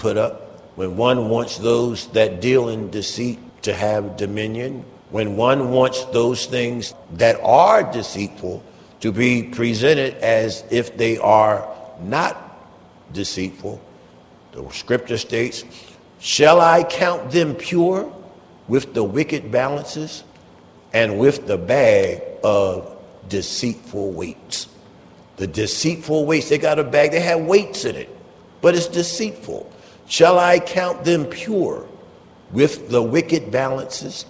put up, when one wants those that deal in deceit to have dominion, when one wants those things that are deceitful to be presented as if they are not deceitful, the scripture states, shall I count them pure with the wicked balances and with the bag of deceitful weights? The deceitful weights, they got a bag, they have weights in it, but it's deceitful. Shall I count them pure with the wicked balances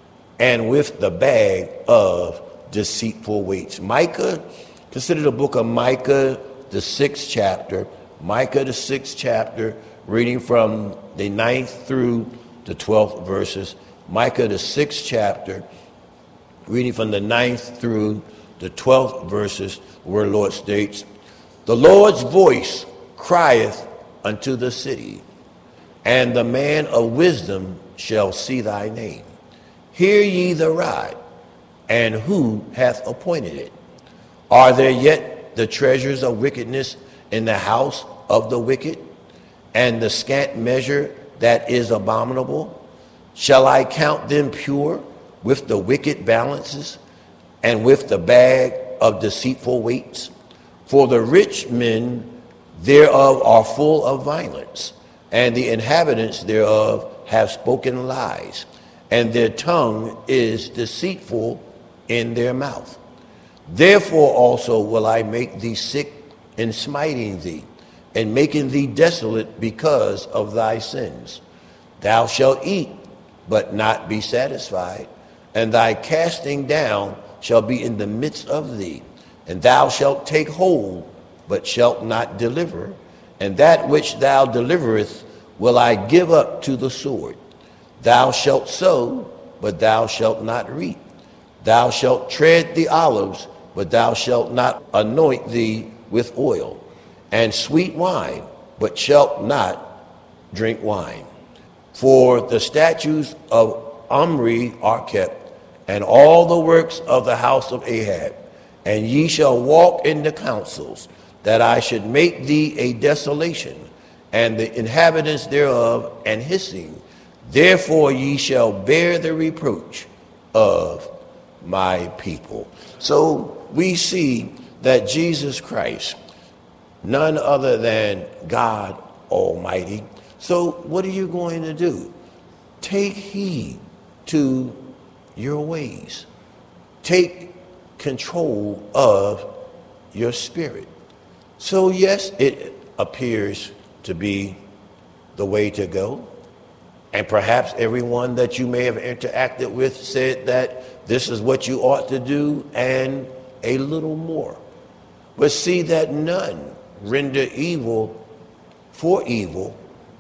and with the bag of deceitful weights? Micah, consider the book of Micah, the 6th chapter. Micah, the 6th chapter, reading from the 9th through the 12th verses. Micah, the 6th chapter, reading from the 9th through the 12th verses, where the Lord states, the Lord's voice crieth unto the city, and the man of wisdom shall see thy name. Hear ye the rod, and who hath appointed it? Are there yet the treasures of wickedness in the house of the wicked, and the scant measure that is abominable? Shall I count them pure with the wicked balances and with the bag of deceitful weights? For the rich men thereof are full of violence, and the inhabitants thereof have spoken lies, and their tongue is deceitful in their mouth. Therefore also will I make thee sick in smiting thee, and making thee desolate because of thy sins. Thou shalt eat, but not be satisfied, and thy casting down shall be in the midst of thee. And thou shalt take hold, but shalt not deliver, and that which thou deliverest will I give up to the sword. Thou shalt sow, but thou shalt not reap. Thou shalt tread the olives, but thou shalt not anoint thee with oil, and sweet wine, but shalt not drink wine. For the statutes of Omri are kept, and all the works of the house of Ahab. And ye shall walk in the counsels, that I should make thee a desolation, and the inhabitants thereof an hissing. Therefore ye shall bear the reproach of my people. So we see that Jesus Christ, none other than God Almighty. So what are you going to do? Take heed to your ways. Take control of your spirit. So yes, it appears to be the way to go. And perhaps everyone that you may have interacted with said that this is what you ought to do and a little more. But see that none render evil for evil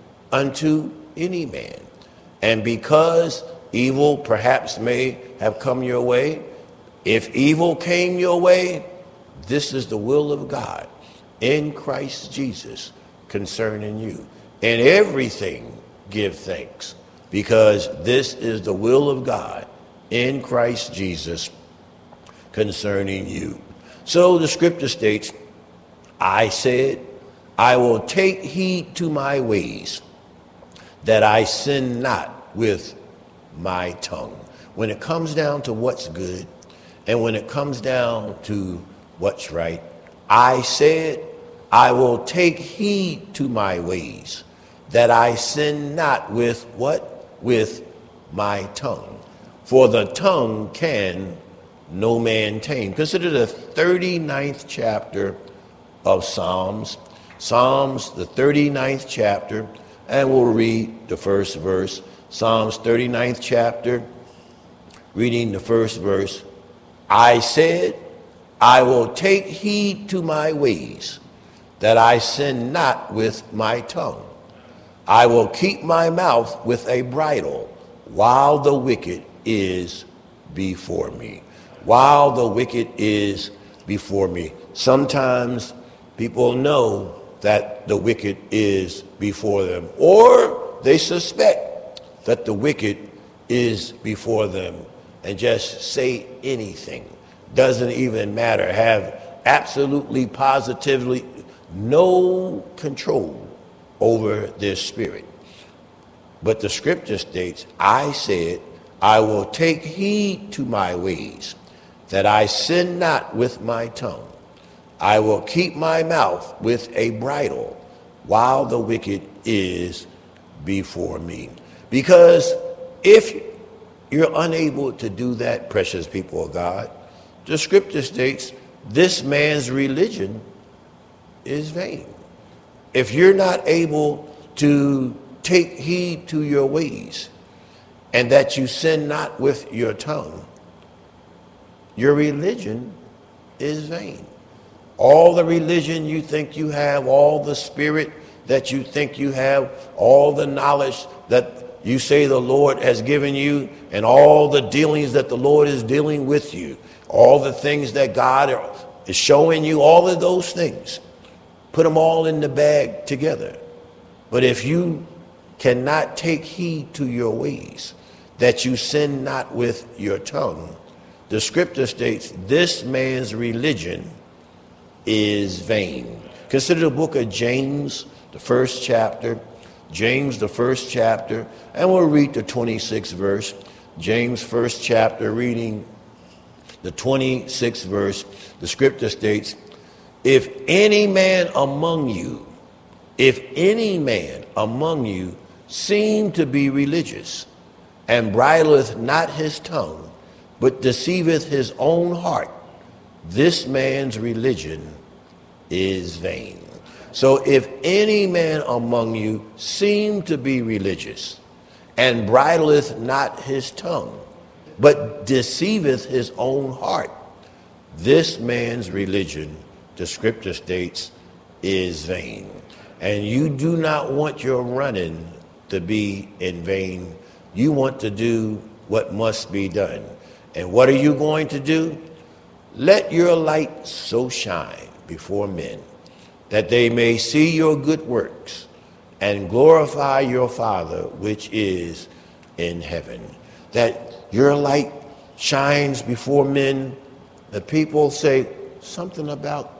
unto any man. And because evil perhaps may have come your way, if evil came your way, this is the will of God in Christ Jesus concerning you. In everything give thanks, because this is the will of God in Christ Jesus concerning you. So the scripture states, I said, I will take heed to my ways, that I sin not with my tongue. When it comes down to what's good, and when it comes down to what's right, I said, I will take heed to my ways, that I sin not with what? With my tongue. For the tongue can no man tame. Consider the 39th chapter of Psalms. Psalms, the 39th chapter, and we'll read the first verse. Psalms 39th chapter, reading the first verse. I said, I will take heed to my ways, that I sin not with my tongue. I will keep my mouth with a bridle, while the wicked is before me. While the wicked is before me. Sometimes people know that the wicked is before them, or they suspect that the wicked is before them, and just say anything. Doesn't even matter. Have absolutely, positively no control over their spirit. But the scripture states, I said, I will take heed to my ways, that I sin not with my tongue. I will keep my mouth with a bridle, while the wicked is before me. Because if you're unable to do that, precious people of God, the scripture states this man's religion is vain. If you're not able to take heed to your ways, and that you sin not with your tongue, your religion is vain. All the religion you think you have, all the spirit that you think you have, all the knowledge that you say the Lord has given you, and all the dealings that the Lord is dealing with you, all the things that God is showing you, all of those things, put them all in the bag together. But if you cannot take heed to your ways, that you sin not with your tongue, the scripture states this man's religion is vain. Consider the book of James, the first chapter. James, the first chapter, and we'll read the 26th verse. James, first chapter, reading the 26th verse. The scripture states, if any man among you seem to be religious, and bridleth not his tongue, but deceiveth his own heart, this man's religion is vain. So if any man among you seem to be religious, and bridleth not his tongue, but deceiveth his own heart, this man's religion, the scripture states, is vain. And you do not want your running to be in vain. You want to do what must be done. And what are you going to do? Let your light so shine before men, that they may see your good works and glorify your Father which is in heaven. That your light shines before men, the people say there's something about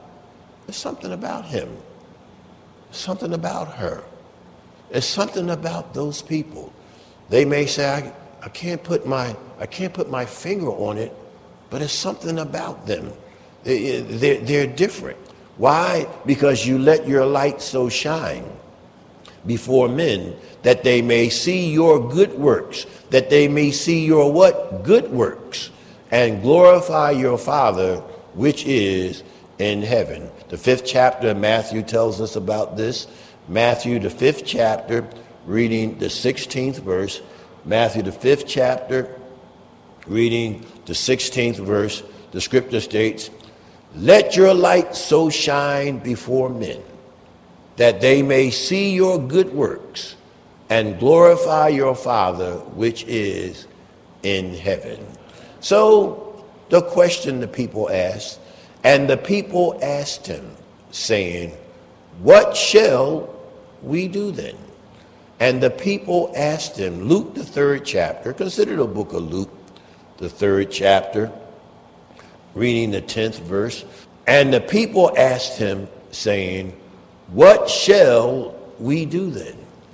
him, something about her. There's something about those people. They may say, I can't put my finger on it, but it's something about them. They're different. Why? Because you let your light so shine before men, that they may see your good works, that they may see your what? Good works, and glorify your Father which is in heaven. The 5th chapter of Matthew tells us about this. Matthew, the 5th chapter, reading the 16th verse. Matthew, the 5th chapter, reading the 16th verse. The scripture states, let your light so shine before men, that they may see your good works and glorify your Father which is in heaven. So the question the people asked, and the people asked him, saying, what shall we do then? And the people asked him, Luke, the 3rd chapter, consider the book of Luke, the 3rd chapter, reading the 10th verse. And the people asked him, saying, what shall we do then?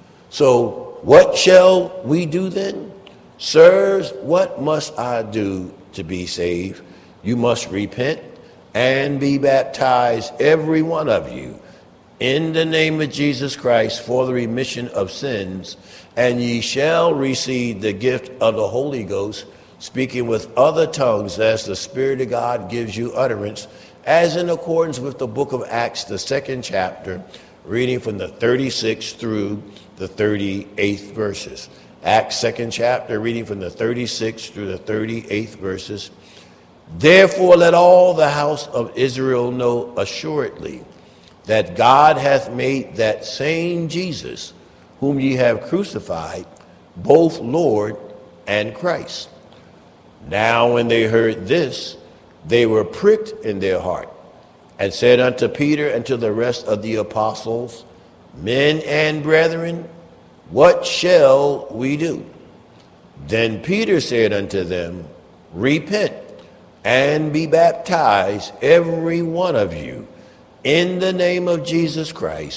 So what shall we do then? Sirs, what must I do to be saved? You must repent and be baptized, every one of you, in the name of Jesus Christ, for the remission of sins, and ye shall receive the gift of the Holy Ghost, speaking with other tongues as the Spirit of God gives you utterance, as in accordance with the book of Acts, the 2nd chapter, reading from the 36th through the 38th verses. Acts 2nd chapter, reading from the 36th through the 38th verses. Therefore let all the house of Israel know assuredly that God hath made that same Jesus, whom ye have crucified, both Lord and Christ. Now when they heard this, they were pricked in their heart, and said unto Peter and to the rest of the apostles, men and brethren, what shall we do? Then Peter said unto them, repent and be baptized, every one of you, in the name of Jesus Christ,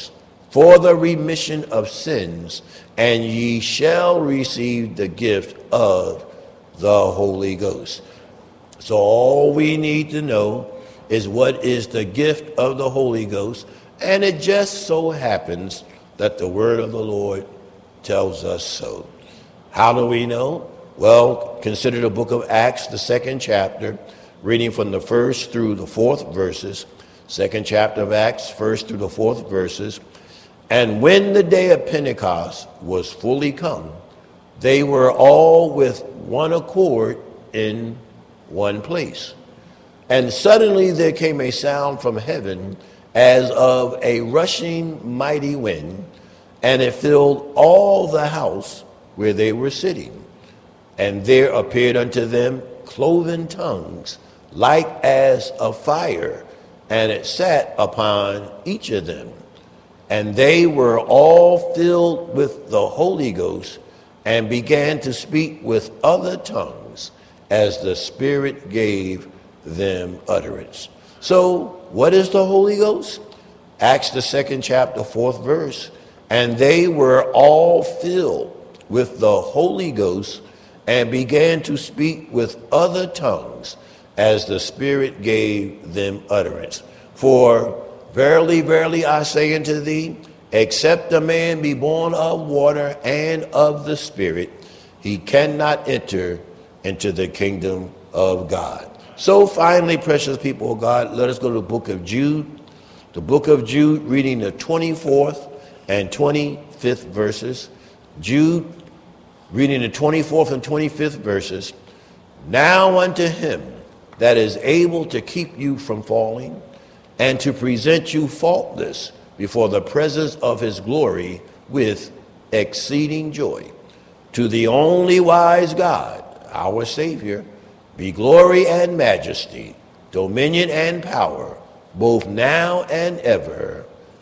for the remission of sins, and ye shall receive the gift of the Holy Ghost. So all we need to know is what is the gift of the Holy Ghost, and it just so happens that the word of the Lord tells us so. How do we know? Well, consider the book of Acts, the 2nd chapter, reading from the 1st through the 4th verses. 2nd chapter of Acts, 1st through the 4th verses. And when the day of Pentecost was fully come, they were all with one accord in one place. And suddenly there came a sound from heaven as of a rushing mighty wind, and it filled all the house where they were sitting. And there appeared unto them cloven tongues, like as of fire, and it sat upon each of them. And they were all filled with the Holy Ghost, and began to speak with other tongues, as the Spirit gave them utterance. So, what is the Holy Ghost? Acts the 2nd chapter, 4th verse. And they were all filled with the Holy Ghost, and began to speak with other tongues, as the Spirit gave them utterance. For verily, verily, I say unto thee, except a man be born of water and of the Spirit, he cannot enter into the kingdom of God. So finally, precious people of God, let us go to the book of Jude. The book of Jude, reading the 24th and 25th verses. Jude, reading the 24th and 25th verses. Now unto him that is able to keep you from falling, and to present you faultless before the presence of his glory with exceeding joy. To the only wise God, our Savior, be glory and majesty, dominion and power, both now and ever.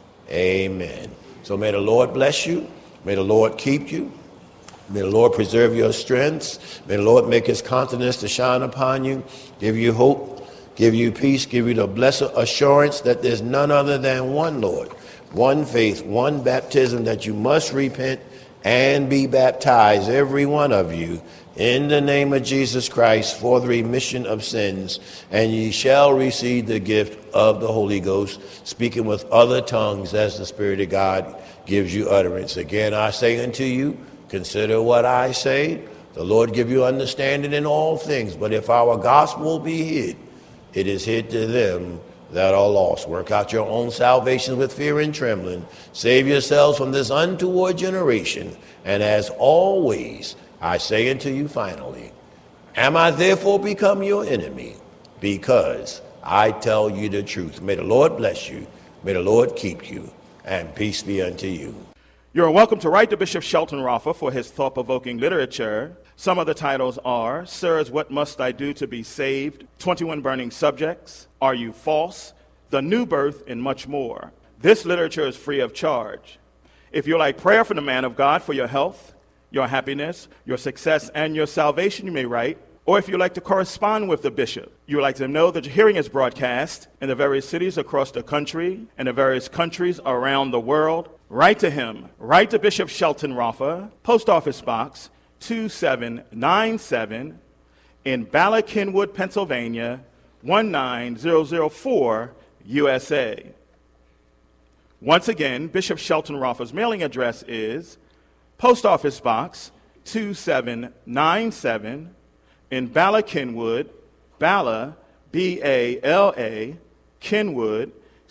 Amen. So may the Lord bless you. May the Lord keep you. May the Lord preserve your strengths. May the Lord make his countenance to shine upon you, give you hope, give you peace, give you the blessed assurance that there's none other than one Lord, one faith, one baptism, that you must repent and be baptized, every one of you, in the name of Jesus Christ, for the remission of sins, and ye shall receive the gift of the Holy Ghost, speaking with other tongues as the Spirit of God gives you utterance. Again, I say unto you, consider what I say. The Lord give you understanding in all things. But if our gospel be hid, it is hid to them that are lost. Work out your own salvation with fear and trembling. Save yourselves from this untoward generation. And as always, I say unto you finally, am I therefore become your enemy? Because I tell you the truth. May the Lord bless you. May the Lord keep you. And peace be unto you. You're welcome to write to Bishop Shelton Roffer for his thought-provoking literature. Some of the titles are, Sirs, What Must I Do to Be Saved? 21 Burning Subjects, Are You False? The New Birth, and much more. This literature is free of charge. If you like prayer from the man of God for your health, your happiness, your success, and your salvation, you may write. Or if you like to correspond with the bishop, you would like to know that your hearing is broadcast in the various cities across the country and the various countries around the world, write to him. Write to Bishop Shelton Roffer, Post Office Box 2797 in Bala Kenwood, Pennsylvania, 19004, USA. Once again, Bishop Shelton Roffer's mailing address is Post Office Box 2797 in Bala Kenwood, Bala, B-A-L-A, Kenwood,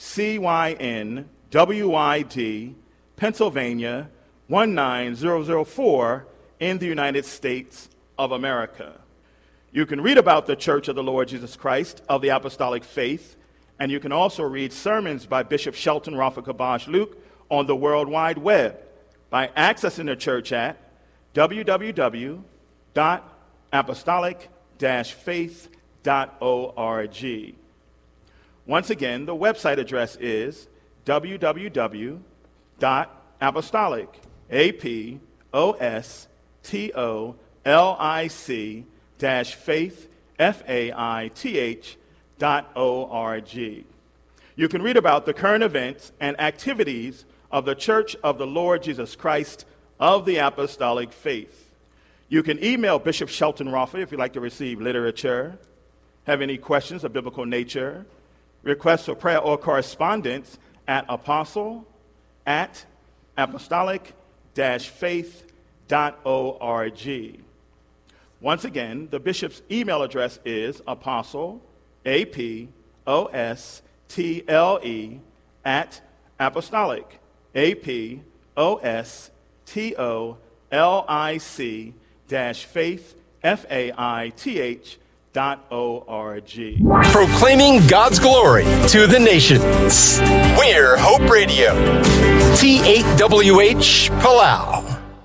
C-Y-N-W-I-D, Pennsylvania, 19004 in the United States of America. You can read about the Church of the Lord Jesus Christ of the Apostolic Faith, and you can also read sermons by Bishop Shelton Roffer Kabash Luke on the World Wide Web by accessing the church at www.apostolic-faith.org. Once again, the website address is www.apostolic-faith.org. You can read about the current events and activities of the Church of the Lord Jesus Christ of the Apostolic Faith. You can email Bishop Shelton Roffer if you'd like to receive literature, have any questions of biblical nature, requests for prayer or correspondence at apostle@apostolic-faith.org. Once again, the bishop's email address is apostle, APOSTLE, at apostolic, APOSTOLIC-faith, FAITH.org. Proclaiming God's glory to the nations. We're Hope Radio. T8WH Palau.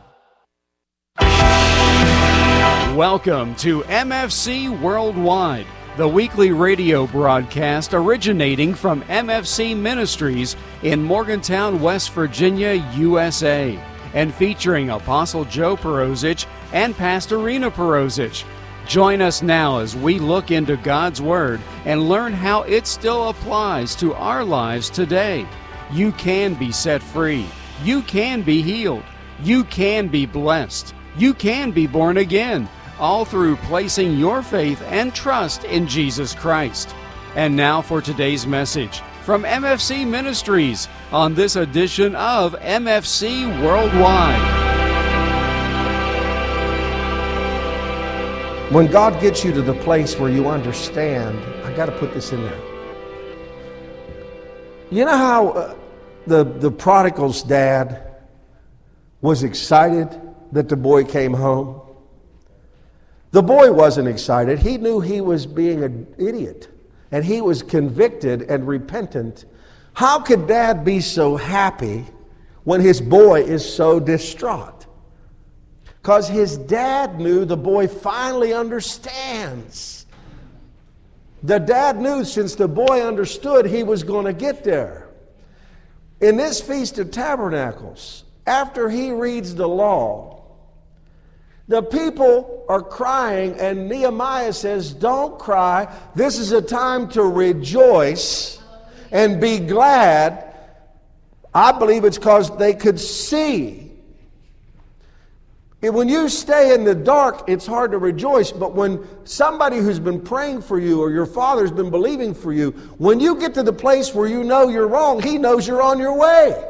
Welcome to MFC Worldwide, the weekly radio broadcast originating from MFC Ministries in Morgantown, West Virginia, USA, and featuring Apostle Joe Perozich and Pastor Rena Perozich. Join us now as we look into God's Word and learn how it still applies to our lives today. You can be set free. You can be healed. You can be blessed. You can be born again, all through placing your faith and trust in Jesus Christ. And now for today's message from MFC Ministries on this edition of MFC Worldwide. When God gets you to the place where you understand, I got to put this in there. You know how the prodigal's dad was excited that the boy came home? The boy wasn't excited. He knew he was being an idiot, and he was convicted and repentant. How could dad be so happy when his boy is so distraught? Because his dad knew the boy finally understands. The dad knew since the boy understood he was going to get there. In this Feast of Tabernacles, after he reads the law, the people are crying, and Nehemiah says, "Don't cry. This is a time to rejoice and be glad." I believe it's because they could see. And when you stay in the dark, it's hard to rejoice. But when somebody who's been praying for you or your father's been believing for you, when you get to the place where you know you're wrong, he knows you're on your way.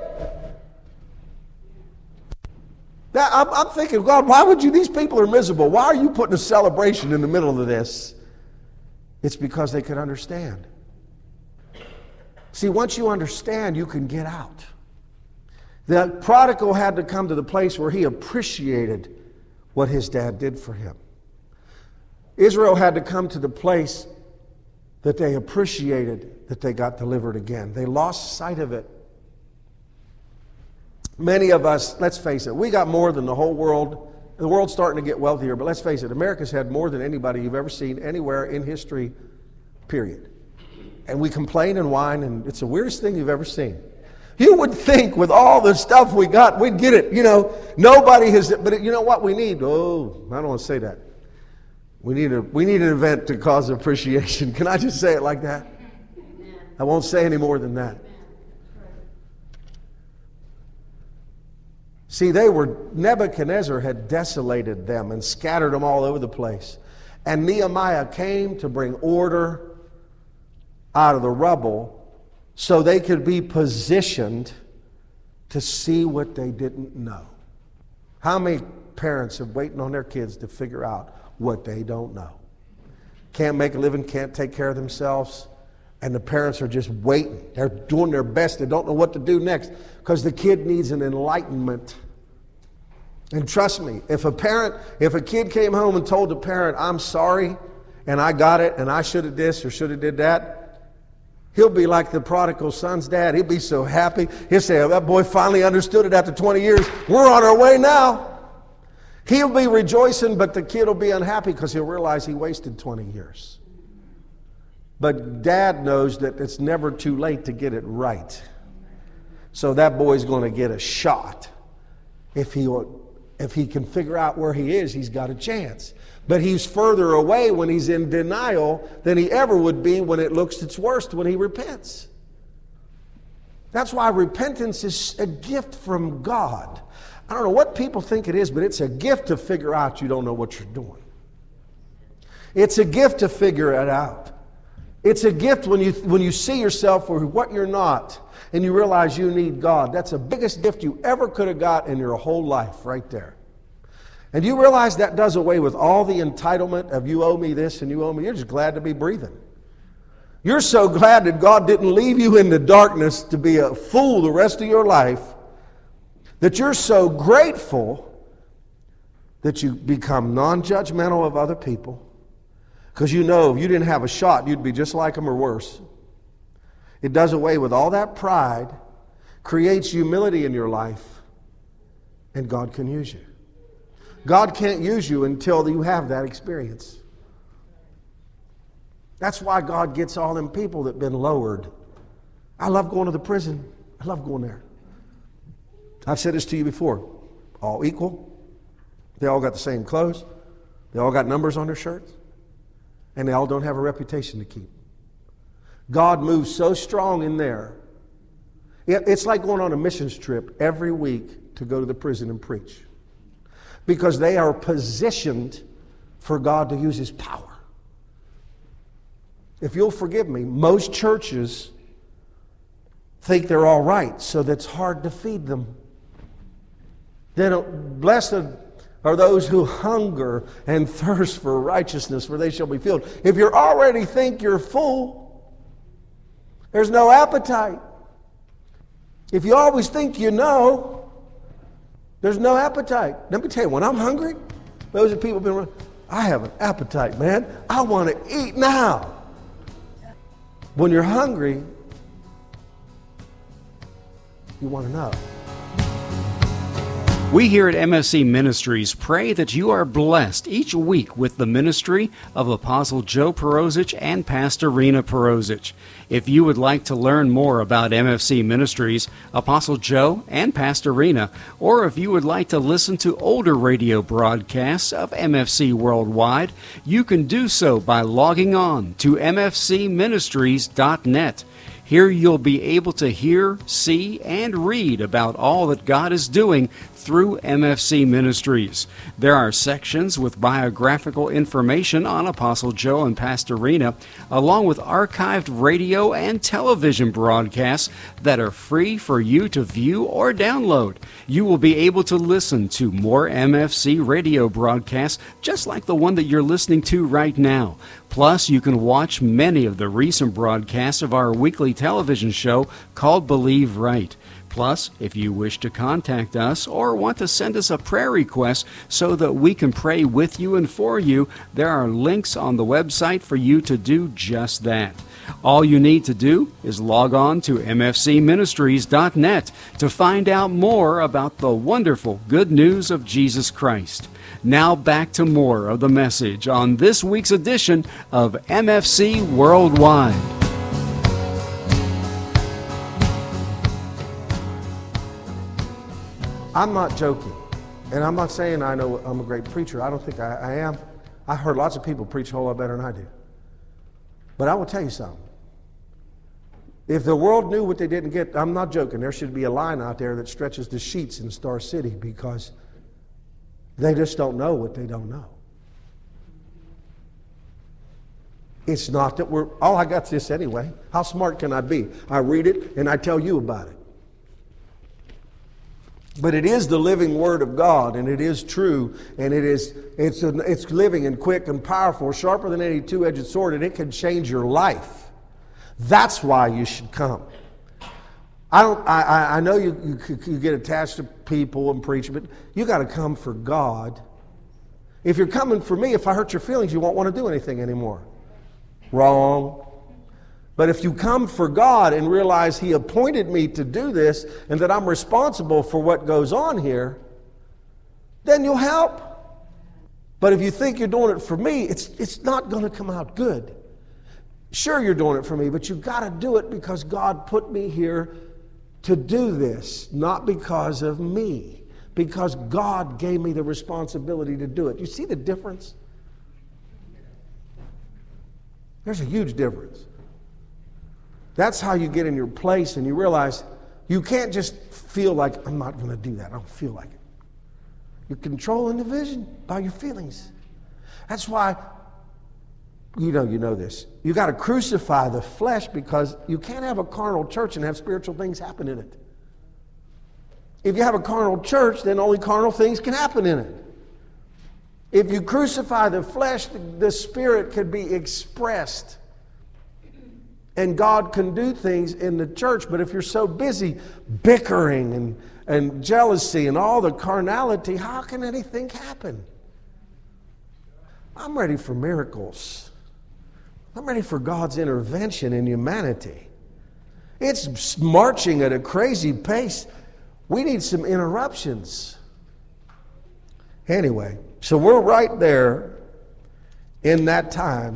Now, I'm thinking, God, why would you? These people are miserable. Why are you putting a celebration in the middle of this? It's because they could understand. See, once you understand, you can get out. The prodigal had to come to the place where he appreciated what his dad did for him. Israel had to come to the place that they appreciated that they got delivered again. They lost sight of it. Many of us, let's face it, we got more than the whole world. The world's starting to get wealthier, but let's face it, America's had more than anybody you've ever seen anywhere in history, period. And we complain and whine, and it's the weirdest thing you've ever seen. You would think with all the stuff we got, we'd get it. You know, nobody has, but you know what we need? Oh, I don't want to say that. We need an event to cause appreciation. Can I just say it like that? I won't say any more than that. See, Nebuchadnezzar had desolated them and scattered them all over the place. And Nehemiah came to bring order out of the rubble so they could be positioned to see what they didn't know. How many parents are waiting on their kids to figure out what they don't know? Can't make a living, can't take care of themselves, and the parents are just waiting. They're doing their best. They don't know what to do next because the kid needs an enlightenment. And trust me, if a kid came home and told the parent, "I'm sorry, and I got it, and I should have this or should have did that," he'll be like the prodigal son's dad. He'll be so happy. He'll say, "Oh, that boy finally understood it after 20 years. We're on our way now." He'll be rejoicing, but the kid will be unhappy because he'll realize he wasted 20 years. But dad knows that it's never too late to get it right. So that boy's going to get a shot. If he can figure out where he is, he's got a chance. But he's further away when he's in denial than he ever would be when it looks its worst when he repents. That's why repentance is a gift from God. I don't know what people think it is, but it's a gift to figure out you don't know what you're doing. It's a gift to figure it out. It's a gift when you see yourself for what you're not and you realize you need God. That's the biggest gift you ever could have got in your whole life right there. And you realize that does away with all the entitlement of you owe me this and you owe me. You're just glad to be breathing. You're so glad that God didn't leave you in the darkness to be a fool the rest of your life that you're so grateful that you become non-judgmental of other people. Because you know if you didn't have a shot, you'd be just like them or worse. It does away with all that pride, creates humility in your life, and God can use you. God can't use you until you have that experience. That's why God gets all them people that have been lowered. I love going to the prison. I love going there. I've said this to you before. All equal. They all got the same clothes. They all got numbers on their shirts. And they all don't have a reputation to keep. God moves so strong in there. It's like going on a missions trip every week to go to the prison and preach. Because they are positioned for God to use His power. If you'll forgive me, most churches think they're all right, so that's hard to feed them. Blessed are those who hunger and thirst for righteousness, for they shall be filled. If you already think you're full, there's no appetite. If you always think you know, there's no appetite. Let me tell you, when I'm hungry, those are people who've been around, I have an appetite, man. I want to eat now. When you're hungry, you want to know. We here at MFC Ministries pray that you are blessed each week with the ministry of Apostle Joe Perosic and Pastor Rena Perosic. If you would like to learn more about MFC Ministries, Apostle Joe and Pastor Rena, or if you would like to listen to older radio broadcasts of MFC Worldwide, you can do so by logging on to mfcministries.net. Here you'll be able to hear, see, and read about all that God is doing through MFC Ministries. There are sections with biographical information on Apostle Joe and Pastor Rena, along with archived radio and television broadcasts that are free for you to view or download. You will be able to listen to more MFC radio broadcasts just like the one that you're listening to right now. Plus, you can watch many of the recent broadcasts of our weekly television show called Believe Right. Plus, if you wish to contact us or want to send us a prayer request so that we can pray with you and for you, there are links on the website for you to do just that. All you need to do is log on to mfcministries.net to find out more about the wonderful good news of Jesus Christ. Now back to more of the message on this week's edition of MFC Worldwide. I'm not joking. And I'm not saying I know I'm a great preacher. I don't think I am. I heard lots of people preach a whole lot better than I do. But I will tell you something. If the world knew what they didn't get, I'm not joking. There should be a line out there that stretches the sheets in Star City because they just don't know what they don't know. It's not that all I got's this anyway. How smart can I be? I read it and I tell you about it. But it is the living Word of God, and it is true, and it's living and quick and powerful, sharper than any two-edged sword, and it can change your life. That's why you should come. I know you get attached to people and preach, but you got to come for God. If you're coming for me, if I hurt your feelings, you won't want to do anything anymore. Wrong. But if you come for God and realize He appointed me to do this and that I'm responsible for what goes on here, then you'll help. But if you think you're doing it for me, it's not going to come out good. Sure, you're doing it for me, but you've got to do it because God put me here to do this, not because of me, because God gave me the responsibility to do it. You see the difference? There's a huge difference. That's how you get in your place and you realize You can't just feel like, I'm not going to do that. I don't feel like it. You're controlling the vision by your feelings. That's why, you know this. You got to crucify the flesh, because you can't have a carnal church and have spiritual things happen in it. If you have a carnal church, then only carnal things can happen in it. If you crucify the flesh, the spirit could be expressed. And God can do things in the church. But if you're so busy bickering and jealousy and all the carnality, how can anything happen? I'm ready for miracles. I'm ready for God's intervention in humanity. It's marching at a crazy pace. We need some interruptions. Anyway, so we're right there in that time.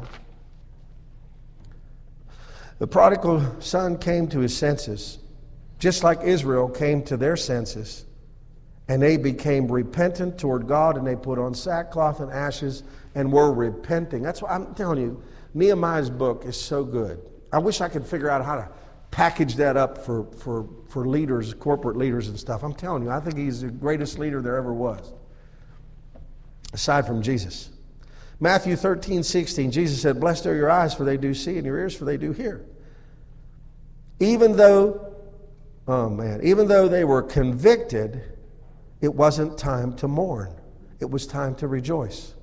The prodigal son came to his senses, just like Israel came to their senses. And they became repentant toward God, and they put on sackcloth and ashes and were repenting. That's why I'm telling you, Nehemiah's book is so good. I wish I could figure out how to package that up for leaders, corporate leaders and stuff. I'm telling you, I think he's the greatest leader there ever was, aside from Jesus. Matthew 13:16, Jesus said, "Blessed are your eyes, for they do see, and your ears, for they do hear." Even though they were convicted, it wasn't time to mourn. It was time to rejoice.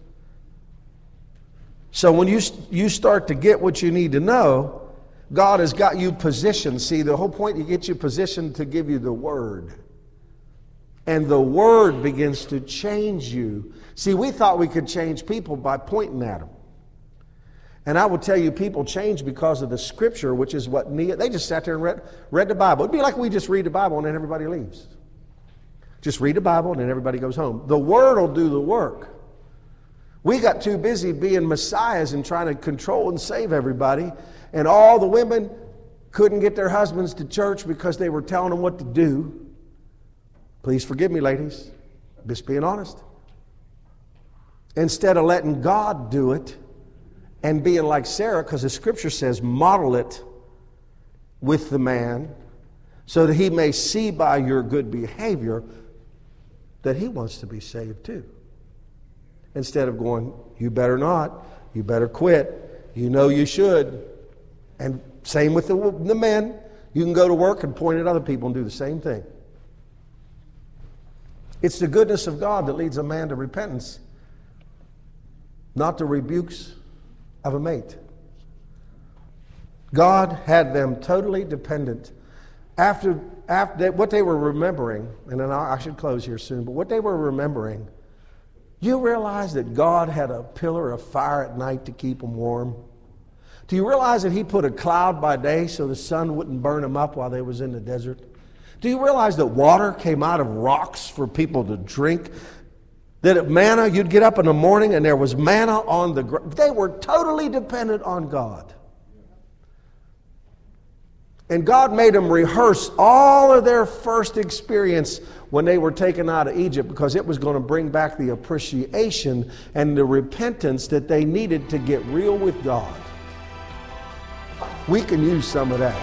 So when you start to get what you need to know, God has got you positioned. See, the whole point, He gets you positioned to give you the Word. And the Word begins to change you. See, we thought we could change people by pointing at them. And I will tell you, people change because of the Scripture, which is what they just sat there and read the Bible. It'd be like we just read the Bible and then everybody leaves. Just read the Bible and then everybody goes home. The Word will do the work. We got too busy being messiahs and trying to control and save everybody. And all the women couldn't get their husbands to church because they were telling them what to do. Please forgive me, ladies. Just being honest. Instead of letting God do it and being like Sarah, because the Scripture says, model it with the man so that he may see by your good behavior that he wants to be saved too. Instead of going, you better not, you better quit, you know you should. And same with the men. You can go to work and point at other people and do the same thing. It's the goodness of God that leads a man to repentance, not the rebukes of a mate. God had them totally dependent. After what they were remembering, and then I should close here soon, but what they were remembering, you realize that God had a pillar of fire at night to keep them warm? Do you realize that He put a cloud by day so the sun wouldn't burn them up while they was in the desert? Do you realize that water came out of rocks for people to drink? That at manna, you'd get up in the morning and there was manna on the ground. They were totally dependent on God. And God made them rehearse all of their first experience when they were taken out of Egypt, because it was going to bring back the appreciation and the repentance that they needed to get real with God. We can use some of that.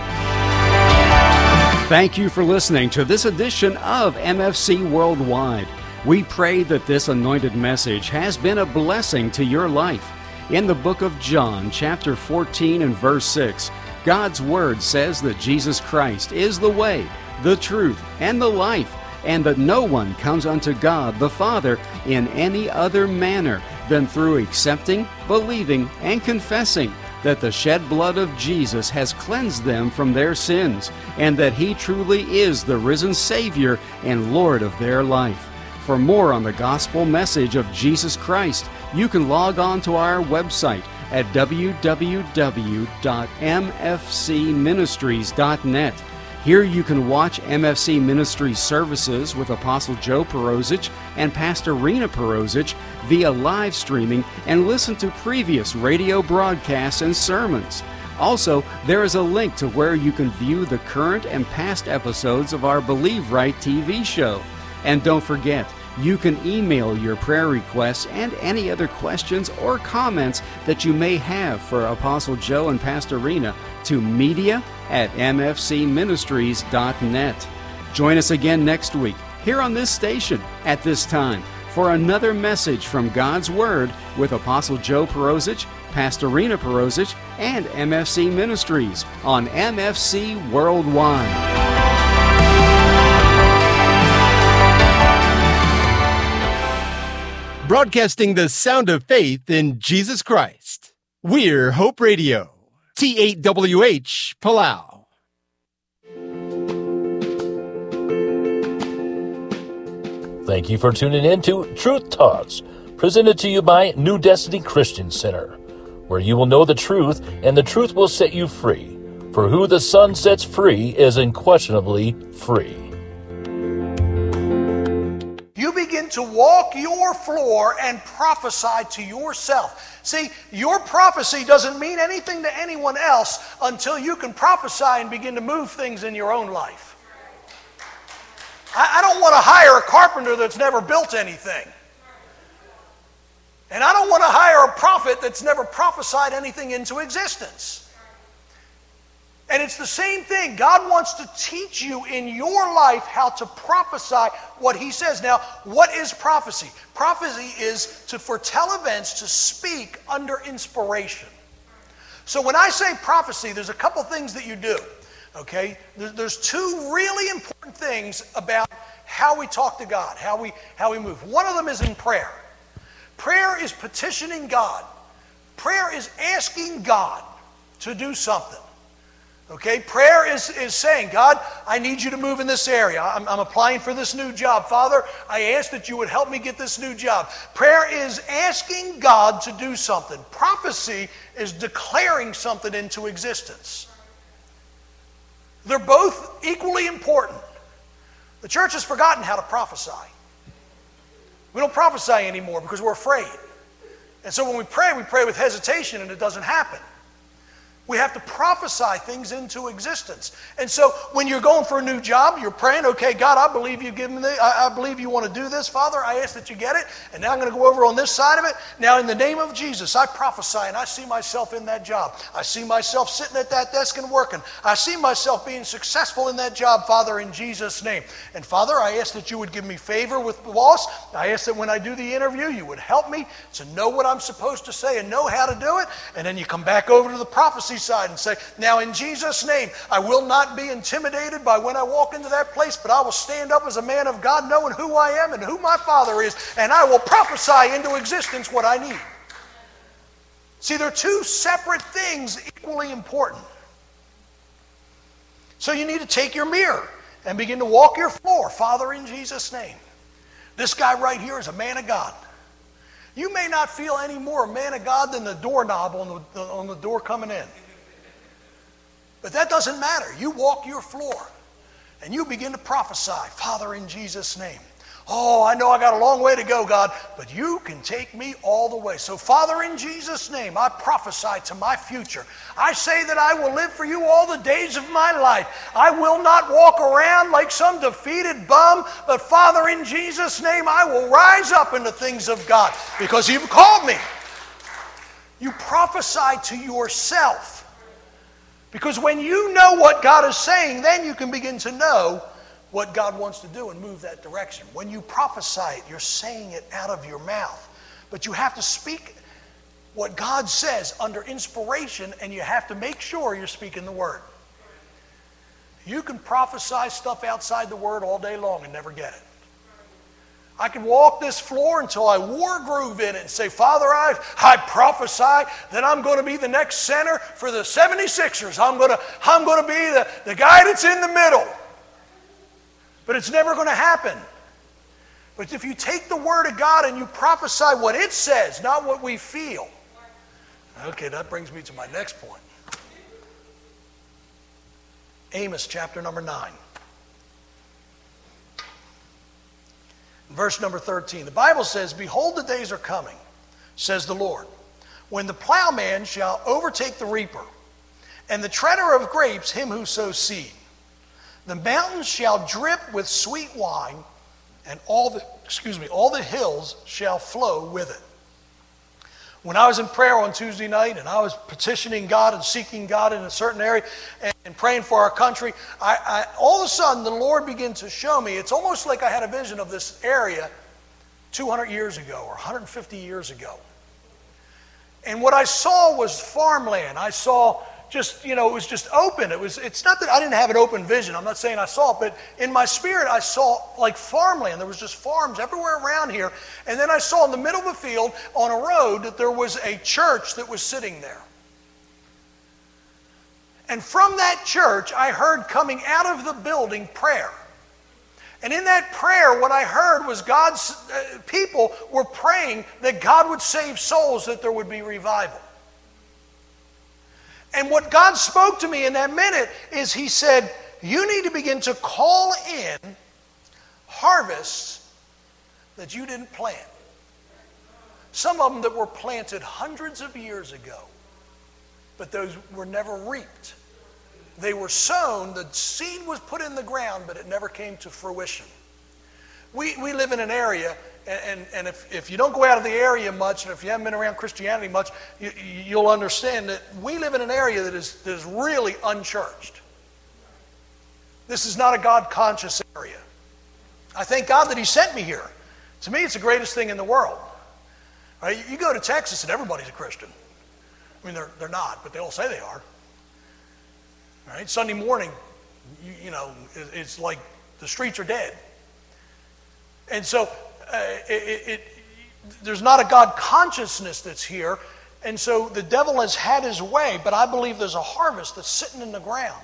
Thank you for listening to this edition of MFC Worldwide. We pray that this anointed message has been a blessing to your life. In the book of John, chapter 14 and verse 6, God's Word says that Jesus Christ is the way, the truth, and the life, and that no one comes unto God the Father in any other manner than through accepting, believing, and confessing that the shed blood of Jesus has cleansed them from their sins, and that He truly is the risen Savior and Lord of their life. For more on the gospel message of Jesus Christ, you can log on to our website at www.mfcministries.net. Here you can watch MFC Ministries services with Apostle Joe Perosic and Pastor Rena Perosic via live streaming, and listen to previous radio broadcasts and sermons. Also, there is a link to where you can view the current and past episodes of our Believe Right TV show. And don't forget, you can email your prayer requests and any other questions or comments that you may have for Apostle Joe and Pastor Rena to media@mfcministries.net. Join us again next week here on this station at this time for another message from God's Word with Apostle Joe Perosic, Pastor Rena Perosic, and MFC Ministries on MFC Worldwide. Broadcasting the sound of faith in Jesus Christ. We're Hope Radio, T8WH, Palau. Thank you for tuning in to Truth Talks, presented to you by New Destiny Christian Center, where you will know the truth and the truth will set you free. For who the Son sets free is unquestionably free. You begin to walk your floor and prophesy to yourself. See, your prophecy doesn't mean anything to anyone else until you can prophesy and begin to move things in your own life. I don't want to hire a carpenter that's never built anything. And I don't want to hire a prophet that's never prophesied anything into existence. And it's the same thing. God wants to teach you in your life how to prophesy what He says. Now, what is prophecy? Prophecy is to foretell events, to speak under inspiration. So when I say prophecy, there's a couple things that you do. Okay? There's two really important things about how we talk to God, how we move. One of them is in prayer. Prayer is petitioning God. Prayer is asking God to do something. Okay? Prayer is saying, God, I need you to move in this area. I'm applying for this new job. Father, I ask that you would help me get this new job. Prayer is asking God to do something. Prophecy is declaring something into existence. They're both equally important. The church has forgotten how to prophesy. We don't prophesy anymore because we're afraid. And so when we pray with hesitation and it doesn't happen. We have to prophesy things into existence. And so when you're going for a new job, you're praying, okay, God, I believe you give me I believe you want to do this, Father. I ask that you get it. And now I'm going to go over on this side of it. Now in the name of Jesus, I prophesy and I see myself in that job. I see myself sitting at that desk and working. I see myself being successful in that job, Father, in Jesus' name. And Father, I ask that you would give me favor with the boss. I ask that when I do the interview, you would help me to know what I'm supposed to say and know how to do it. And then you come back over to the prophecy side and say, now in Jesus' name, I will not be intimidated by when I walk into that place, but I will stand up as a man of God knowing who I am and who my Father is, and I will prophesy into existence what I need. See, they're two separate things equally important. So you need to take your mirror and begin to walk your floor. Father, in Jesus' name, this guy right here is a man of God. You may not feel any more a man of God than the doorknob on the door coming in. But that doesn't matter. You walk your floor and you begin to prophesy, Father, in Jesus' name. Oh, I know I got a long way to go, God, but you can take me all the way. So, Father, in Jesus' name, I prophesy to my future. I say that I will live for you all the days of my life. I will not walk around like some defeated bum, but Father, in Jesus' name, I will rise up in the things of God because you've called me. You prophesy to yourself. Because when you know what God is saying, then you can begin to know what God wants to do and move that direction. When you prophesy it, you're saying it out of your mouth. But you have to speak what God says under inspiration, and you have to make sure you're speaking the Word. You can prophesy stuff outside the Word all day long and never get it. I can walk this floor until I war groove in it and say, Father, I prophesy that I'm going to be the next center for the 76ers. I'm going to be the guy that's in the middle. But it's never going to happen. But if you take the Word of God and you prophesy what it says, not what we feel. Okay, that brings me to my next point. Amos chapter number 9. Verse number 13. The Bible says, behold, the days are coming, says the Lord, when the plowman shall overtake the reaper, and the treader of grapes him who sows seed. The mountains shall drip with sweet wine, and all the hills shall flow with it. When I was in prayer on Tuesday night and I was petitioning God and seeking God in a certain area and praying for our country, I all of a sudden the Lord began to show me, it's almost like I had a vision of this area 200 years ago or 150 years ago. And what I saw was farmland. I saw just, it was just open. It's not that I didn't have an open vision. I'm not saying I saw it, but in my spirit I saw like farmland. There was just farms everywhere around here. And then I saw in the middle of the field on a road that there was a church that was sitting there. And from that church I heard coming out of the building prayer. And in that prayer, what I heard was God's people were praying that God would save souls, that there would be revival. And what God spoke to me in that minute is He said, you need to begin to call in harvests that you didn't plant. Some of them that were planted hundreds of years ago, but those were never reaped. They were sown, the seed was put in the ground, but it never came to fruition. We live in an area, and if you don't go out of the area much, and if you haven't been around Christianity much, you'll understand that we live in an area that is really unchurched. This is not a God-conscious area. I thank God that He sent me here. To me, it's the greatest thing in the world. Right? You go to Texas and everybody's a Christian. I mean, they're not, but they all say they are. Right? Sunday morning, it's like the streets are dead. And so there's not a God consciousness that's here. And so the devil has had his way, but I believe there's a harvest that's sitting in the ground.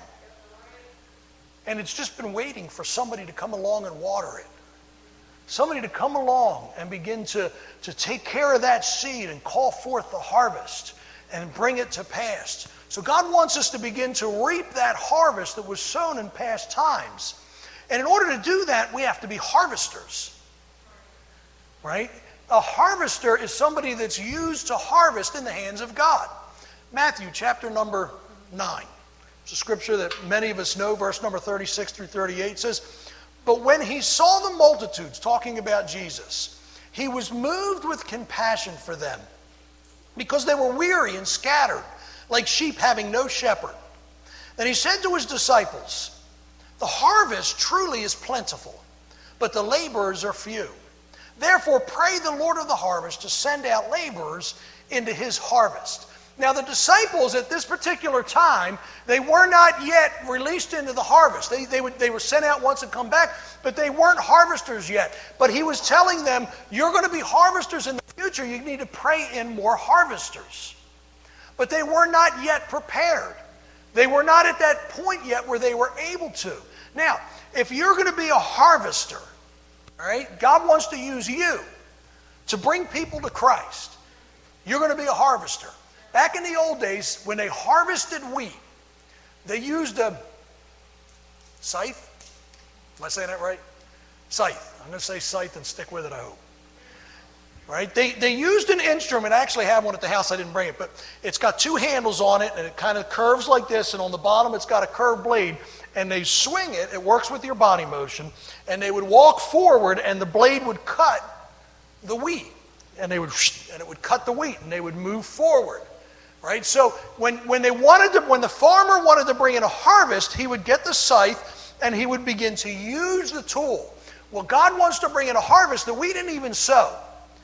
And it's just been waiting for somebody to come along and water it. Somebody to come along and begin to take care of that seed and call forth the harvest and bring it to pass. So God wants us to begin to reap that harvest that was sown in past times. And in order to do that, we have to be harvesters. Right? A harvester is somebody that's used to harvest in the hands of God. Matthew chapter number 9. It's a scripture that many of us know, verse number 36 through 38 says, but when He saw the multitudes, talking about Jesus, He was moved with compassion for them, because they were weary and scattered, like sheep having no shepherd. Then He said to His disciples, the harvest truly is plentiful, but the laborers are few. Therefore pray the Lord of the harvest to send out laborers into His harvest. Now the disciples at this particular time, they were not yet released into the harvest. They were sent out once and come back, but they weren't harvesters yet. But He was telling them, you're going to be harvesters in the future. You need to pray in more harvesters. But they were not yet prepared. They were not at that point yet where they were able to. Now, if you're going to be a harvester, all right, God wants to use you to bring people to Christ. You're going to be a harvester. Back in the old days, when they harvested wheat, they used a scythe. Am I saying that right? Scythe. I'm going to say scythe and stick with it, I hope. Right? They used an instrument. I actually have one at the house. I didn't bring it, but it's got two handles on it, and it kind of curves like this, and on the bottom it's got a curved blade, and they swing it. It works with your body motion, and they would walk forward, and the blade would cut the wheat, and it would cut the wheat, and they would move forward. Right? So when the farmer wanted to bring in a harvest, he would get the scythe, and he would begin to use the tool. Well, God wants to bring in a harvest that we didn't even sow.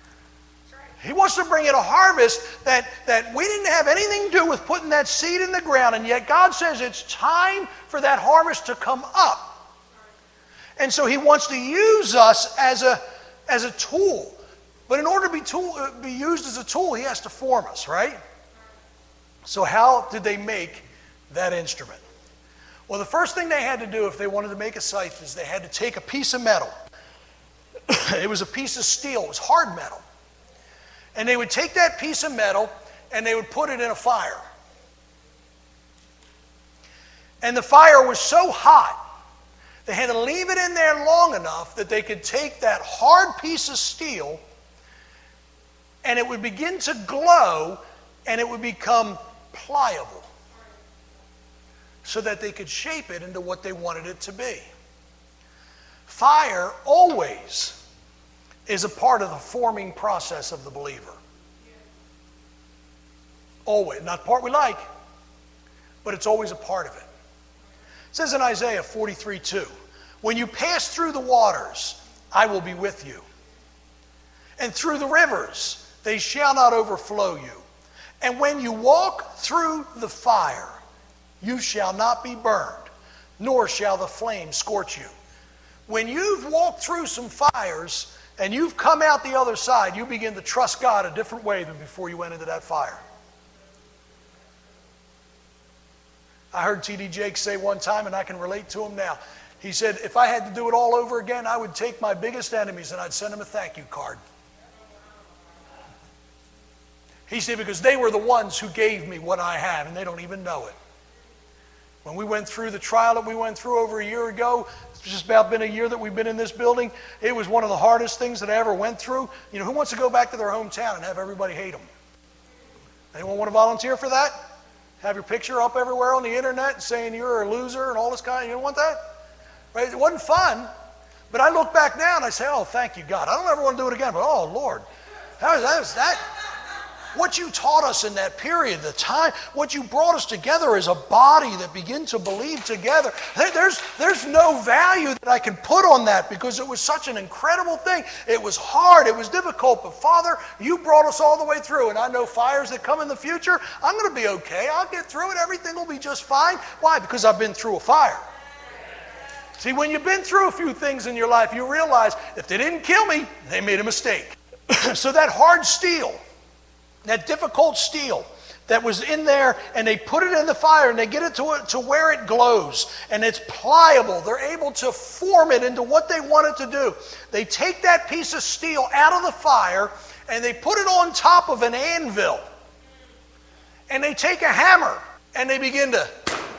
He wants to bring in a harvest that we didn't have anything to do with putting that seed in the ground, and yet God says it's time for that harvest to come up. And so He wants to use us as a tool. But in order to be used as a tool, He has to form us, right? So how did they make that instrument? Well, the first thing they had to do if they wanted to make a scythe is they had to take a piece of metal. It was a piece of steel. It was hard metal. And they would take that piece of metal and they would put it in a fire. And the fire was so hot, they had to leave it in there long enough that they could take that hard piece of steel and it would begin to glow and it would become pliable so that they could shape it into what they wanted it to be. Fire always is a part of the forming process of the believer. Always. Not the part we like, but it's always a part of it. It says in Isaiah 43:2, when you pass through the waters, I will be with you. And through the rivers, they shall not overflow you. And when you walk through the fire, you shall not be burned, nor shall the flame scorch you. When you've walked through some fires and you've come out the other side, you begin to trust God a different way than before you went into that fire. I heard T.D. Jakes say one time, and I can relate to him now. He said, if I had to do it all over again, I would take my biggest enemies and I'd send them a thank you card. He said, because they were the ones who gave me what I have, and they don't even know it. When we went through the trial that we went through over a year ago, it's just about been a year that we've been in this building. It was one of the hardest things that I ever went through. You know, who wants to go back to their hometown and have everybody hate them? Anyone want to volunteer for that? Have your picture up everywhere on the internet saying you're a loser and all this kind of, you don't want that? Right? It wasn't fun, but I look back now and I say, oh, thank you, God. I don't ever want to do it again, but oh, Lord, how is that? What you taught us in that period, the time, what you brought us together as a body that begin to believe together. There's no value that I can put on that because it was such an incredible thing. It was hard, it was difficult, but Father, you brought us all the way through, and I know fires that come in the future, I'm going to be okay. I'll get through it. Everything will be just fine. Why? Because I've been through a fire. See, when you've been through a few things in your life, you realize if they didn't kill me, they made a mistake. So that hard steel, that difficult steel that was in there, and they put it in the fire and they get it to where it glows and it's pliable. They're able to form it into what they want it to do. They take that piece of steel out of the fire and they put it on top of an anvil. And they take a hammer and they begin to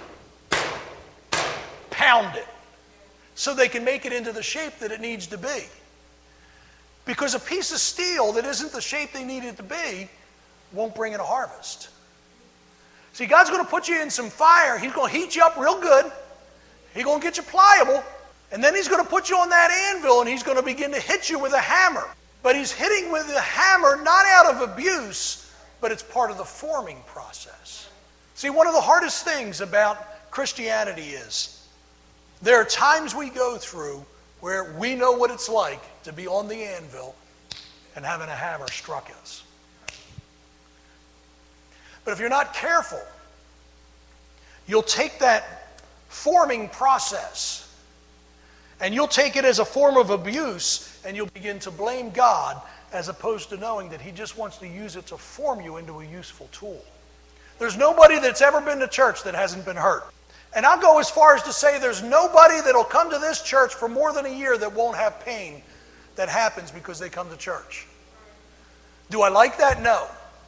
pound it so they can make it into the shape that it needs to be. Because a piece of steel that isn't the shape they need it to be won't bring in a harvest. See, God's going to put you in some fire. He's going to heat you up real good. He's going to get you pliable. And then he's going to put you on that anvil and he's going to begin to hit you with a hammer. But he's hitting with the hammer not out of abuse, but it's part of the forming process. See, one of the hardest things about Christianity is there are times we go through where we know what it's like to be on the anvil and having a hammer struck us. But if you're not careful, you'll take that forming process and you'll take it as a form of abuse and you'll begin to blame God as opposed to knowing that He just wants to use it to form you into a useful tool. There's nobody that's ever been to church that hasn't been hurt. And I'll go as far as to say there's nobody that'll come to this church for more than a year that won't have pain that happens because they come to church. Do I like that? No.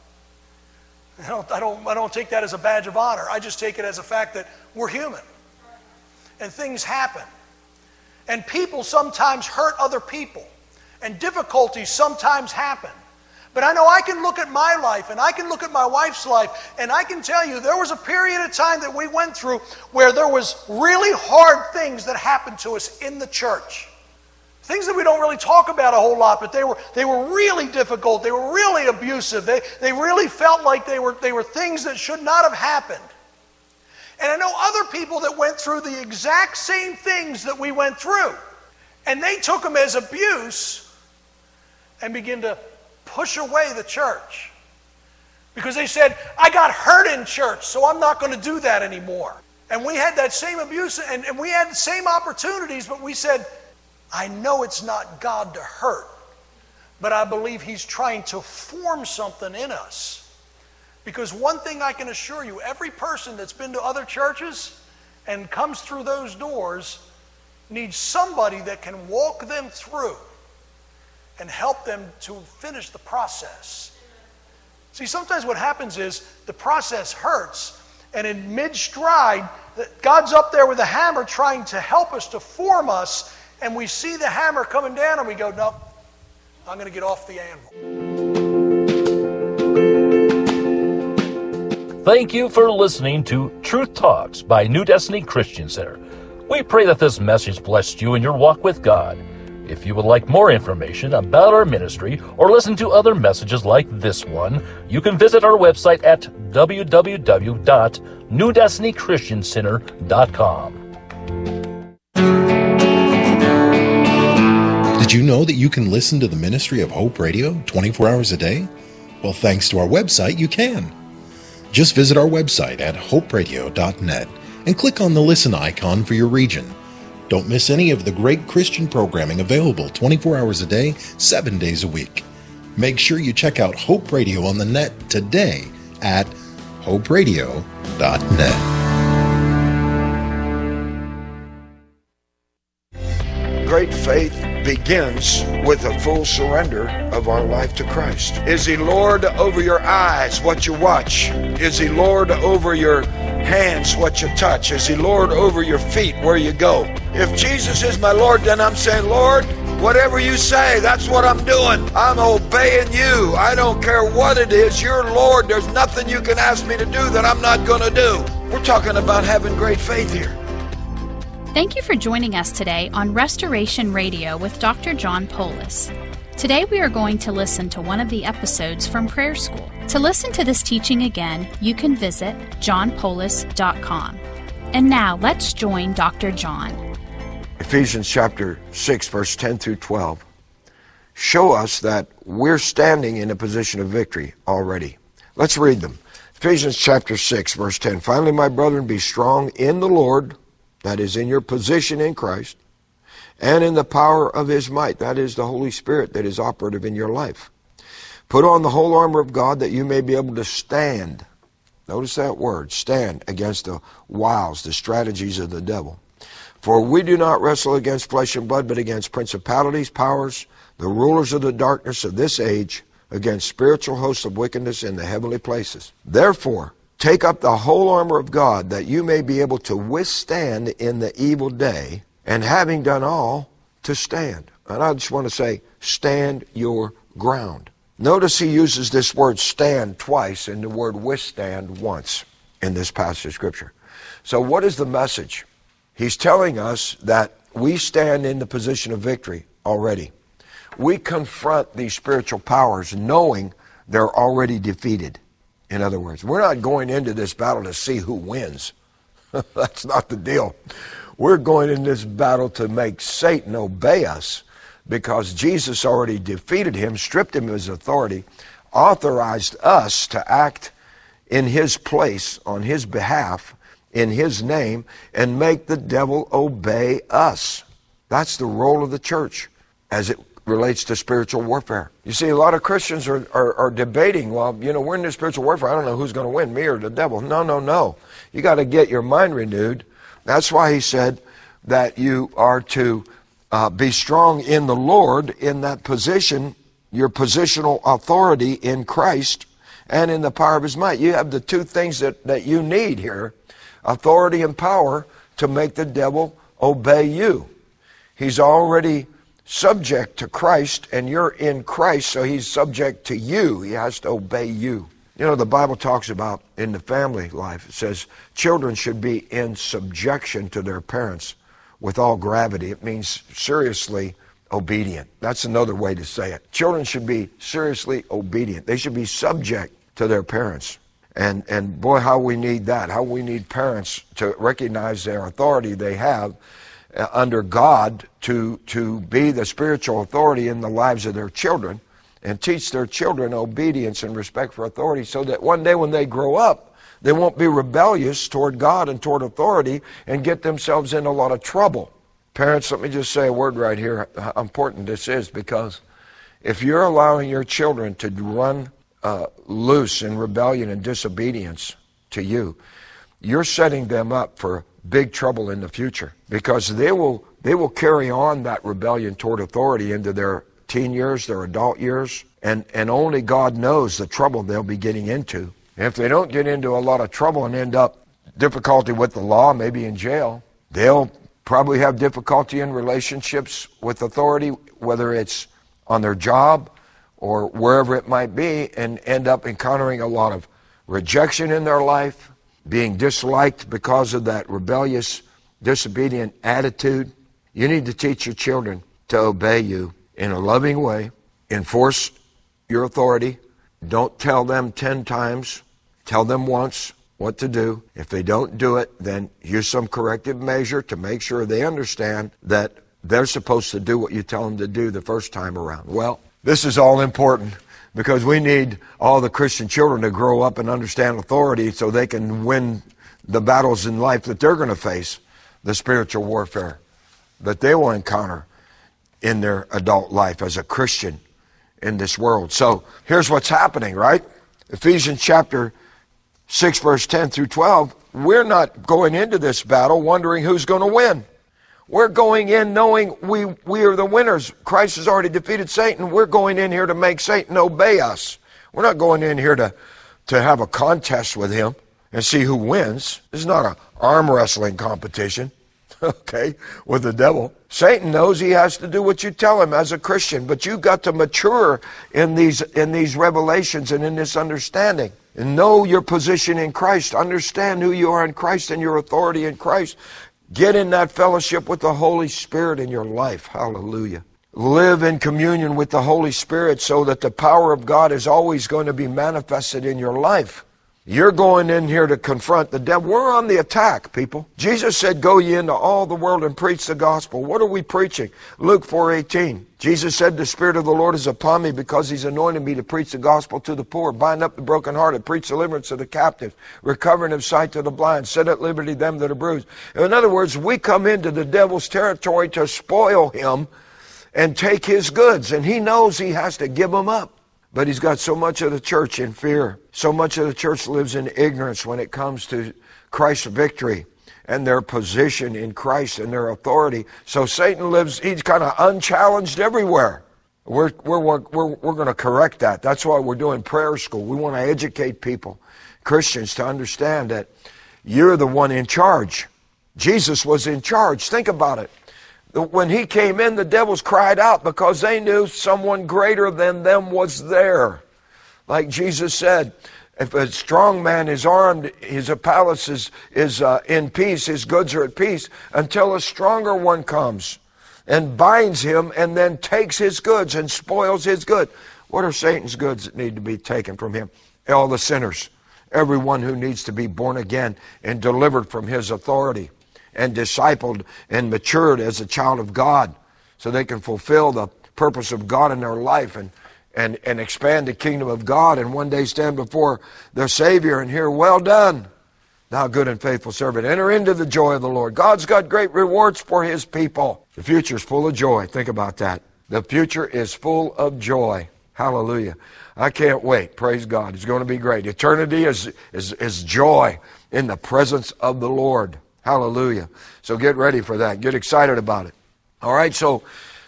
I don't take that as a badge of honor. I just take it as a fact that we're human. And things happen. And people sometimes hurt other people. And difficulties sometimes happen. But I know I can look at my life and I can look at my wife's life and I can tell you there was a period of time that we went through where there was really hard things that happened to us in the church. Things that we don't really talk about a whole lot, but they were really difficult. They were really abusive. They really felt like they were things that should not have happened. And I know other people that went through the exact same things that we went through. And they took them as abuse and began to push away the church. Because they said, I got hurt in church, so I'm not going to do that anymore. And we had that same abuse, and we had the same opportunities, but we said, I know it's not God to hurt, but I believe He's trying to form something in us. Because one thing I can assure you, every person that's been to other churches and comes through those doors needs somebody that can walk them through and help them to finish the process. See, sometimes what happens is the process hurts, and in mid-stride, God's up there with a hammer trying to help us, to form us, and we see the hammer coming down and we go, no, I'm going to get off the anvil. Thank you for listening to Truth Talks by New Destiny Christian Center. We pray that this message blessed you in your walk with God. If you would like more information about our ministry or listen to other messages like this one, you can visit our website at www.newdestinychristiancenter.com. Did you know that you can listen to the Ministry of Hope Radio 24 hours a day? Well, thanks to our website, you can. Just visit our website at hoperadio.net and click on the listen icon for your region. Don't miss any of the great Christian programming available 24 hours a day, 7 days a week. Make sure you check out Hope Radio on the net today at hoperadio.net. Great faith begins with a full surrender of our life to Christ. Is He Lord over your eyes, what you watch? Is He Lord over your hands, what you touch? Is He Lord over your feet, where you go? If Jesus is my Lord, then I'm saying, Lord, whatever you say, that's what I'm doing. I'm obeying you. I don't care what it is. You're Lord. There's nothing you can ask me to do that I'm not going to do. We're talking about having great faith here. Thank you for joining us today on Restoration Radio with Dr. John Poulos. Today we are going to listen to one of the episodes from Prayer School. To listen to this teaching again, you can visit johnpoulos.com. And now let's join Dr. John. Ephesians chapter 6, verse 10 through 12 show us that we're standing in a position of victory already. Let's read them. Ephesians chapter 6, verse 10. Finally, my brethren, be strong in the Lord, that is, in your position in Christ, and in the power of His might, that is, the Holy Spirit that is operative in your life. Put on the whole armor of God that you may be able to stand. Notice that word, stand, against the wiles, the strategies of the devil. For we do not wrestle against flesh and blood, but against principalities, powers, the rulers of the darkness of this age, against spiritual hosts of wickedness in the heavenly places. Therefore, take up the whole armor of God, that you may be able to withstand in the evil day, and having done all, to stand. And I just want to say, stand your ground. Notice he uses this word stand twice and the word withstand once in this passage of Scripture. So what is the message? He's telling us that we stand in the position of victory already. We confront these spiritual powers knowing they're already defeated. In other words, we're not going into this battle to see who wins. That's not the deal. We're going in this battle to make Satan obey us, because Jesus already defeated him, stripped him of his authority, authorized us to act in his place, on his behalf, in his name, and make the devil obey us. That's the role of the church as it relates to spiritual warfare. You see, a lot of Christians are debating, well, we're in this spiritual warfare. I don't know who's going to win, me or the devil. No. You got to get your mind renewed. That's why he said that you are to be strong in the Lord, in that position, your positional authority in Christ, and in the power of his might. You have the two things that you need here, authority and power, to make the devil obey you. He's already subject to Christ, and you're in Christ, so he's subject to you. He has to obey you. The Bible talks about in the family life, it says children should be in subjection to their parents with all gravity. It means seriously obedient. That's another way to say it. Children should be seriously obedient. They should be subject to their parents. And boy, how we need that. How we need parents to recognize their authority they have under God to be the spiritual authority in the lives of their children, and teach their children obedience and respect for authority, so that one day when they grow up, they won't be rebellious toward God and toward authority and get themselves in a lot of trouble. Parents, let me just say a word right here, how important this is, because if you're allowing your children to run loose in rebellion and disobedience to you, you're setting them up for big trouble in the future, because they will carry on that rebellion toward authority into their teen years, their adult years, and only God knows the trouble they'll be getting into. And if they don't get into a lot of trouble and end up difficulty with the law, maybe in jail, they'll probably have difficulty in relationships with authority, whether it's on their job or wherever it might be, and end up encountering a lot of rejection in their life, being disliked because of that rebellious, disobedient attitude. You need to teach your children to obey you in a loving way. Enforce your authority. Don't tell them 10 times Tell them once what to do. If they don't do it, then use some corrective measure to make sure they understand that they're supposed to do what you tell them to do the first time around. Well, this is all important because we need all the Christian children to grow up and understand authority so they can win the battles in life that they're going to face, the spiritual warfare that they will encounter in their adult life as a Christian in this world. So here's what's happening, right? Ephesians chapter 6, verse 10 through 12, we're not going into this battle wondering who's going to win. We're going in knowing we are the winners. Christ has already defeated Satan. We're going in here to make Satan obey us. We're not going in here to have a contest with him and see who wins. This is not an arm wrestling competition, okay, with the devil. Satan knows he has to do what you tell him as a Christian, but you've got to mature in these revelations and in this understanding. And know your position in Christ. Understand who you are in Christ and your authority in Christ. Get in that fellowship with the Holy Spirit in your life. Hallelujah. Live in communion with the Holy Spirit so that the power of God is always going to be manifested in your life. You're going in here to confront the devil. We're on the attack, people. Jesus said, go ye into all the world and preach the gospel. What are we preaching? Luke 4:18. Jesus said, the Spirit of the Lord is upon me because he's anointed me to preach the gospel to the poor, bind up the brokenhearted, preach deliverance to the captive, recovering of sight to the blind, set at liberty them that are bruised. In other words, we come into the devil's territory to spoil him and take his goods, and he knows he has to give them up. But he's got so much of the church in fear. So much of the church lives in ignorance when it comes to Christ's victory and their position in Christ and their authority. So Satan lives, he's kind of unchallenged everywhere. We're going to correct that. That's why we're doing prayer school. We want to educate people, Christians, to understand that you're the one in charge. Jesus was in charge. Think about it. When he came in, the devils cried out because they knew someone greater than them was there. Like Jesus said, if a strong man is armed, his palace is in peace, his goods are at peace, until a stronger one comes and binds him and then takes his goods and spoils his good. What are Satan's goods that need to be taken from him? All the sinners, everyone who needs to be born again and delivered from his authority and discipled and matured as a child of God so they can fulfill the purpose of God in their life and expand the kingdom of God and one day stand before their Savior and hear, well done, thou good and faithful servant. Enter into the joy of the Lord. God's got great rewards for his people. The future is full of joy. Think about that. The future is full of joy. Hallelujah. I can't wait. Praise God. It's going to be great. Eternity is joy in the presence of the Lord. Hallelujah. So get ready for that. Get excited about it. All right. So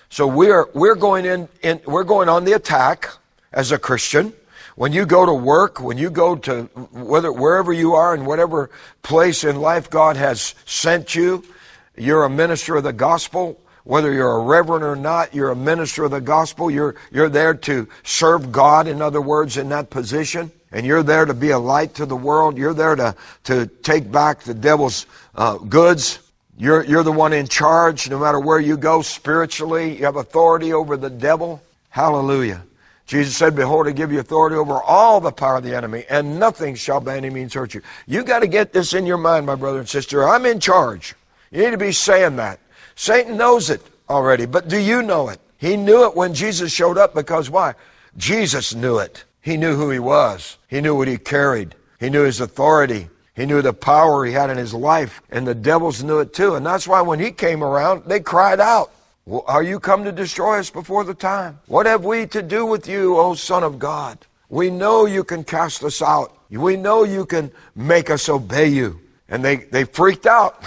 we're going we're going on the attack as a Christian. When you go to work, when you go to wherever you are in whatever place in life God has sent you, you're a minister of the gospel. Whether you're a reverend or not, you're a minister of the gospel. You're there to serve God, in other words, in that position. And you're there to be a light to the world. You're there to take back the devil's goods. You're the one in charge no matter where you go spiritually. You have authority over the devil. Hallelujah. Jesus said, behold, I give you authority over all the power of the enemy, and nothing shall by any means hurt you. You got to get this in your mind, my brother and sister. I'm in charge. You need to be saying that. Satan knows it already, but do you know it? He knew it when Jesus showed up because why? Jesus knew it. He knew who he was. He knew what he carried. He knew his authority. He knew the power he had in his life, and the devils knew it too. And that's why when he came around, they cried out, well, are you come to destroy us before the time? What have we to do with you, O Son of God? We know you can cast us out. We know you can make us obey you. And they freaked out.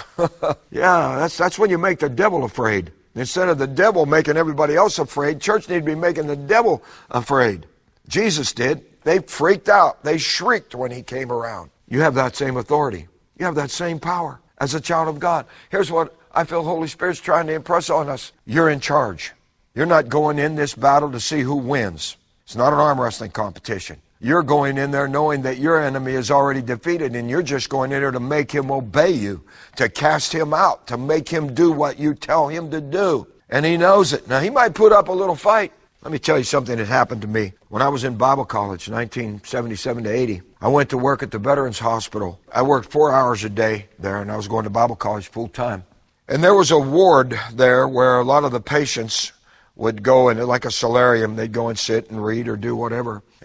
Yeah, that's when you make the devil afraid. Instead of the devil making everybody else afraid, church need to be making the devil afraid. Jesus did. They freaked out. They shrieked when he came around. You have that same authority. You have that same power as a child of God. Here's what I feel Holy Spirit's trying to impress on us. You're in charge. You're not going in this battle to see who wins. It's not an arm wrestling competition. You're going in there knowing that your enemy is already defeated, and you're just going in there to make him obey you, to cast him out, to make him do what you tell him to do. And he knows it. Now, he might put up a little fight. Let me tell you something that happened to me. When I was in Bible college, 1977 to 80, I went to work at the Veterans Hospital. I worked 4 hours a day there, and I was going to Bible college full time. And there was a ward there where a lot of the patients would go in, like a solarium, they'd go and sit and read or do whatever.